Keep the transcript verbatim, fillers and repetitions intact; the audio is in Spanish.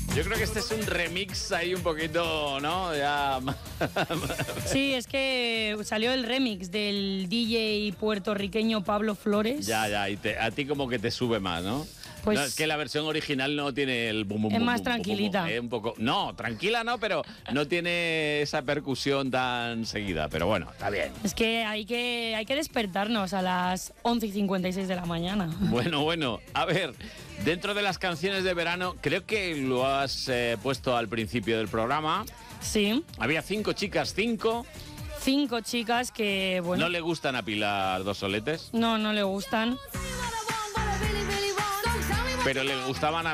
Yo creo que este es un remix ahí un poquito, ¿no? Ya... Sí, es que salió el remix del D J puertorriqueño Pablo Flores. Ya, ya, y te, a ti como que te sube más, ¿no? Pues no, es que la versión original no tiene el bum bum es bum, más bum, bum, tranquilita. bum, bum, eh, un poco, no, tranquila no, pero no tiene esa percusión tan seguida. Pero bueno, está bien. Es que hay que, hay que despertarnos a las once y cincuenta y seis de la mañana. Bueno, bueno, a ver, dentro de las canciones de verano, creo que lo has eh, puesto al principio del programa. Sí. Había cinco chicas, cinco. Cinco chicas que, bueno... ¿No le gustan a Pilar dos soletes? No, no le gustan. Pero le gustaban a